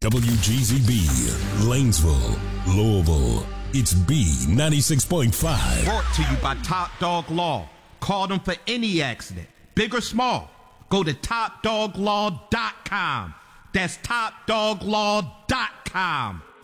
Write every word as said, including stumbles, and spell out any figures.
W G Z B, Lanesville, Louisville. It's B ninety-six point five. Brought to you by Top Dog Law. Call them for any accident, big or small. Go to top dog law dot com. That's top dog law dot com.